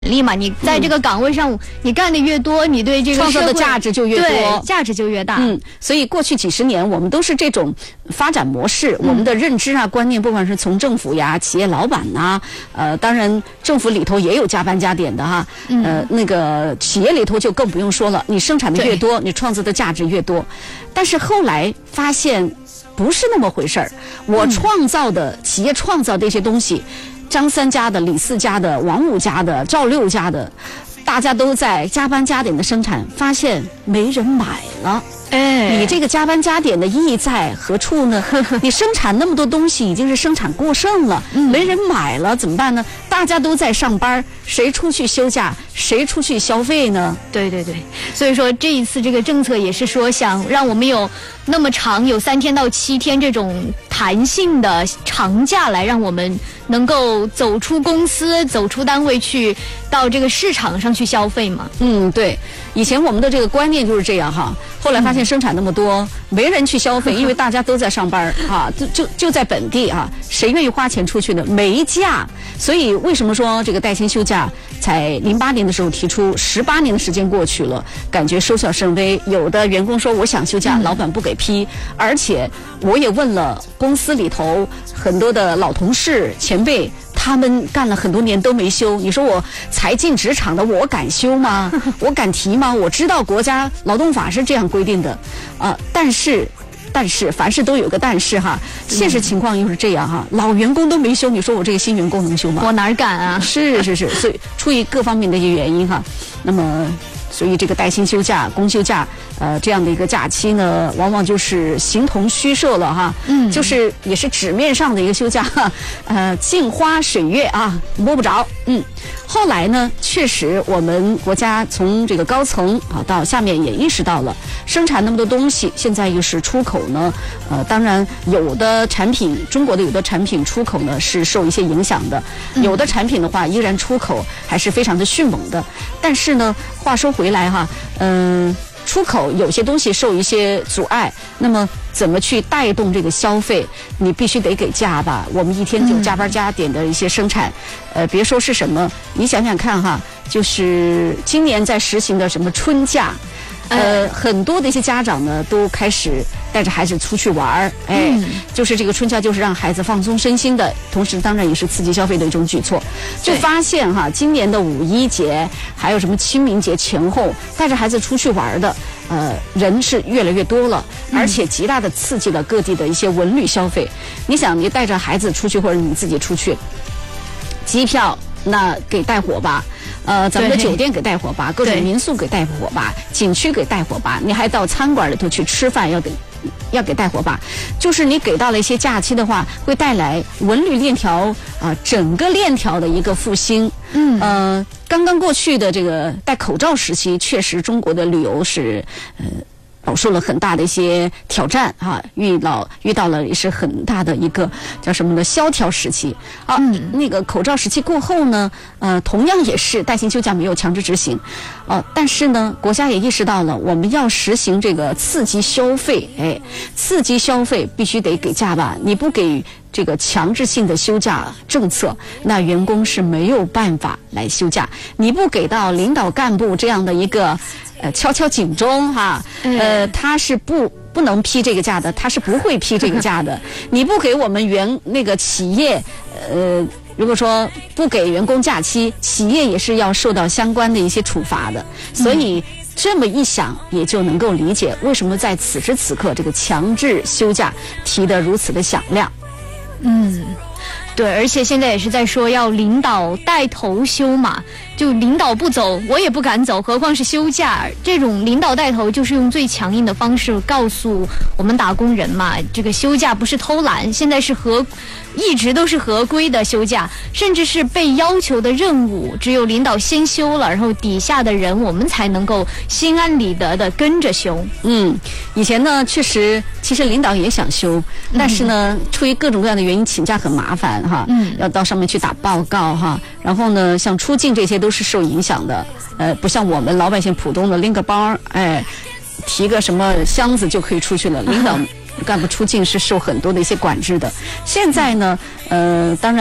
力嘛，你在这个岗位上，你干的越多，你对这个创造的价值就越多， 对，价值就越大。 所以过去几十年，我们都是这种发展模式，我们的认知啊、观念，不管是从政府呀、企业老板呐，当然政府里头也有加班加点的哈，那个企业里头就更不用说了，你生产的越多，你创造的价值越多。但是后来发现不是那么回事儿，我创造的企业创造的一些东西。张三家的、李四家的、王五家的、赵六家的，大家都在加班加点的生产，发现没人买了。你这个加班加点的意义在何处呢？你生产那么多东西已经是生产过剩了，没人买了怎么办呢？大家都在上班，谁出去休假，谁出去消费呢？ 对，所以说这一次这个政策也是说想让我们有那么长，有3天到7天这种弹性的长假，来让我们能够走出公司、走出单位去到这个市场上去消费嘛。 对，以前我们的这个观念就是这样哈，后来发现生产那么多，没人去消费，因为大家都在上班哈，就在本地啊，谁愿意花钱出去呢？没假。所以为什么说这个带薪休假才08年的时候提出，18年的时间过去了，感觉收效甚微。有的员工说我想休假，老板不给批，而且我也问了公司里头很多的老同事前辈。他们干了很多年都没休，你说我才进职场的，我敢休吗？我敢提吗？我知道国家劳动法是这样规定的，但是凡事都有个但是哈，现实情况又是这样哈，老员工都没休，你说我这个新员工能休吗？ 我哪敢啊？ 是，所以出于各方面的一些原因哈，那么。所以这个带薪休假、公休假，这样的一个假期呢，往往就是形同虚设了哈。就是也是纸面上的一个休假，镜花水月啊，摸不着。后来呢，确实我们国家从这个高层啊到下面也意识到了，生产那么多东西，现在又是出口呢，当然有的产品，中国的有的产品出口呢是受一些影响的，有的产品的话依然出口还是非常的迅猛的。但是呢，话说回来哈，出口有些东西受一些阻碍，那么怎么去带动这个消费？你必须得给假吧。我们一天就加班加点的一些生产，别说是什么，你想想看哈，就是今年在实行的什么春假。很多的一些家长呢，都开始带着孩子出去玩就是这个春假，就是让孩子放松身心的，同时当然也是刺激消费的一种举措。就发现哈，今年的5·1节，还有什么清明节前后，带着孩子出去玩的，人是越来越多了，而且极大的刺激了各地的一些文旅消费。你想，你带着孩子出去，或者你自己出去，机票那给带火吧。咱们的酒店给带火吧，各种民宿给带火吧，景区给带火吧，你还到餐馆里头去吃饭要给带火吧。就是你给到了一些假期的话，会带来文旅链条整个链条的一个复兴。刚刚过去的这个戴口罩时期，确实中国的旅游是饱受了很大的一些挑战遇到了也是很大的一个叫什么呢萧条时期那个口罩时期过后呢，同样也是带薪休假没有强制执行，但是呢，国家也意识到了我们要实行这个刺激消费，刺激消费必须得给假吧，你不给这个强制性的休假政策，那员工是没有办法来休假，你不给到领导干部这样的一个敲敲警钟他是不能批这个假的，他是不会批这个假的。你不给我们那个企业，如果说不给员工假期，企业也是要受到相关的一些处罚的。所以这么一想，也就能够理解为什么在此时此刻这个强制休假提得如此的响亮。 对，而且现在也是在说要领导带头休嘛，就领导不走，我也不敢走，何况是休假。这种领导带头就是用最强硬的方式告诉我们打工人嘛，这个休假不是偷懒，现在是一直都是合规的休假，甚至是被要求的任务，只有领导先休了，然后底下的人我们才能够心安理得的跟着休。 以前呢，其实领导也想休，但是呢，出于各种各样的原因请假很麻烦要到上面去打报告然后呢，像出境这些都是受影响的，不像我们老百姓普通的拎个包，提个什么箱子就可以出去了，领导干部出境是受很多的一些管制的。现在呢，当然了，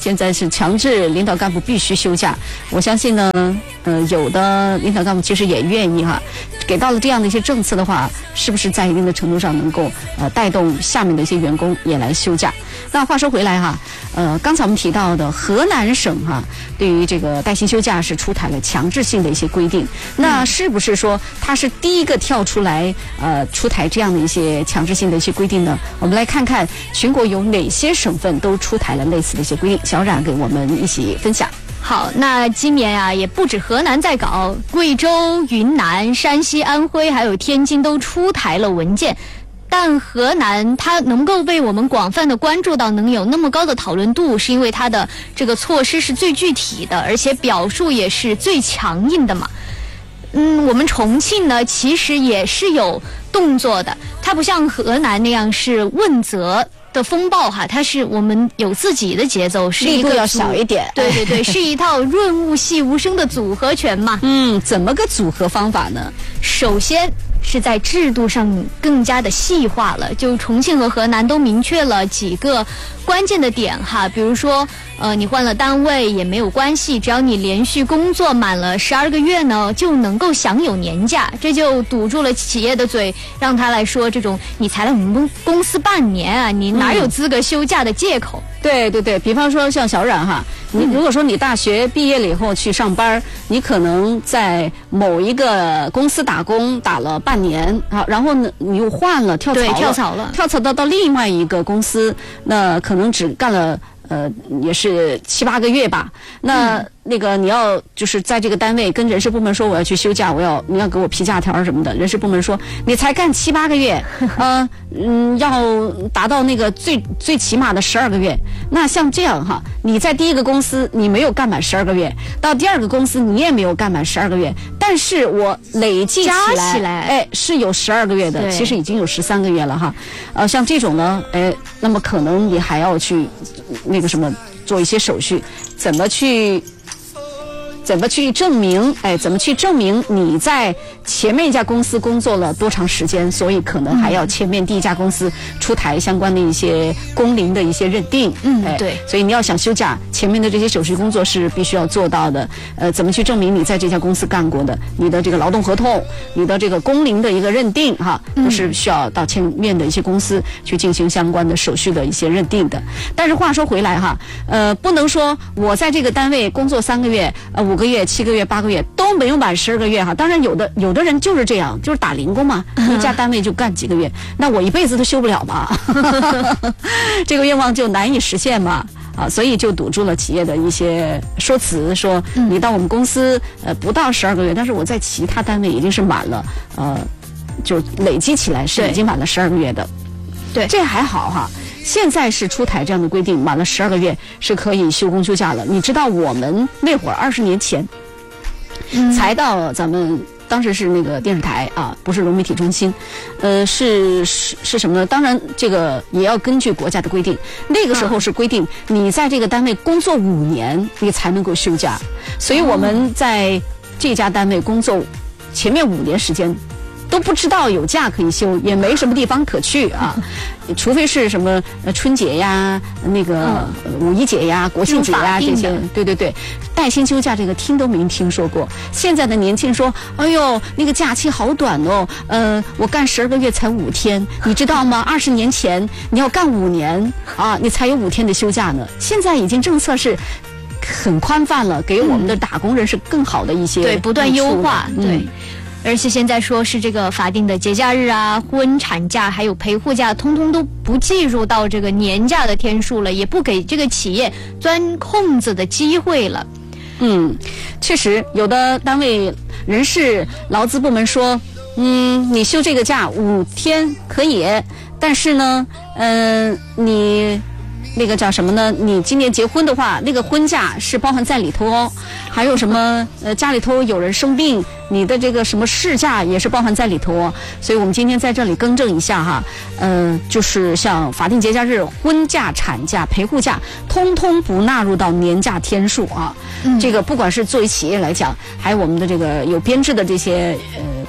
现在是强制领导干部必须休假。我相信呢，有的领导干部其实也愿意哈，给到了这样的一些政策的话，是不是在一定的程度上能够带动下面的一些员工也来休假？那话说回来哈，刚才我们提到的河南省哈，对于这个带薪休假是出台了强制性的一些规定。那是不是说它是第一个跳出来出台这样的一些强制性的一些规定呢？我们来看看全国有哪些省份都出台了类似的一些规定。小冉给我们一起分享。 好，那今年啊，也不止河南在搞，贵州、云南、山西、安徽还有天津都出台了文件。但河南它能够被我们广泛的关注到，能有那么高的讨论度，是因为它的这个措施是最具体的，而且表述也是最强硬的嘛。我们重庆呢，其实也是有动作的，它不像河南那样是问责的风暴哈，它是我们有自己的节奏，是一个力度要小一点。 对对对，是一套润物细无声的组合拳嘛。 怎么个组合方法呢？ 首先是在制度上更加的细化了，就重庆和河南都明确了几个关键的点哈，比如说你换了单位也没有关系，只要你连续工作满了12个月呢，就能够享有年假，这就堵住了企业的嘴，让他来说这种你才来我们公司半年啊，你哪有资格休假的借口。 对对对，比方说像小冉哈，你如果说你大学毕业了以后去上班，你可能在某一个公司打工打了半年啊，然后呢你又换了跳槽到另外一个公司，那可能只干了也是7、8个月吧。那个你要就是在这个单位跟人事部门说我要去休假，你要给我批假条什么的，人事部门说你才干7、8个月，要达到那个最起码的12个月。那像这样哈，你在第一个公司你没有干满12个月，到第二个公司你也没有干满12个月，但是我累计起来是有12个月的，其实已经有13个月了哈。像这种呢，那么可能你还要去那个什么做一些手续，怎么去证明？怎么去证明你在前面一家公司工作了多长时间？所以可能还要前面第一家公司出台相关的一些工龄的一些认定。 对。 所以你要想休假，前面的这些手续工作是必须要做到的。怎么去证明你在这家公司干过的？你的这个劳动合同，你的这个工龄的一个认定哈，都是需要到前面的一些公司去进行相关的手续的一些认定的。但是话说回来哈，不能说我在这个单位工作3个月、5个月、7个月、8个月都没有满12个月哈。当然有的人就是这样，就是打零工嘛，一家单位就干几个月，那我一辈子都休不了嘛，这个愿望就难以实现嘛。所以就堵住了企业的一些说辞，说你到我们公司不到12个月，但是我在其他单位已经是满了，就累积起来是已经满了12个月的。 对， 这还好哈。现在是出台这样的规定，满了12个月是可以休工休假了。你知道我们那会儿20年前才到咱们当时是那个电视台啊，不是融媒体中心，是什么呢？当然这个也要根据国家的规定，那个时候是规定你在这个单位工作5年你才能够休假，所以我们在这家单位工作前面5年时间都不知道有假可以休，也没什么地方可去啊，除非是什么春节呀、那个五一节呀、国庆节呀这些。对对对，带薪休假这个听都没听说过。现在的年轻人说，哎呦，那个假期好短哦，我干12个月才5天，你知道吗？20年前你要干5年啊，你才有5天的休假呢。现在已经政策是很宽泛了，给我们的打工人是更好的一些对，不断优化。对。而且现在说是这个法定的节假日啊、婚产假还有陪护假，通通都不计入到这个年假的天数了，也不给这个企业钻空子的机会了。 确实，有的单位人事劳资部门说，你休这个假5天可以，但是呢，你那个叫什么呢？你今年结婚的话，那个婚假是包含在里头哦。还有什么家里头有人生病，你的这个什么事假也是包含在里头哦。所以我们今天在这里更正一下哈，就是像法定节假日、婚假、产假、陪护假，通通不纳入到年假天数啊。这个不管是作为企业来讲，还有我们的这个有编制的这些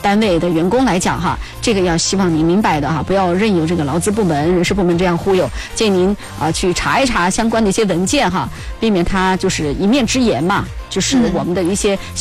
单位的员工来讲哈，这个要希望您明白的哈，不要任由这个劳资部门、人事部门这样忽悠。建议您去查一查相关的一些文件哈，避免它就是一面之言嘛，就是我们的一些